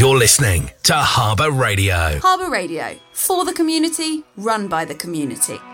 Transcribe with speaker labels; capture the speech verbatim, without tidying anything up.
Speaker 1: You're listening to Harbour Radio.
Speaker 2: Harbour Radio, for the community, run by the community.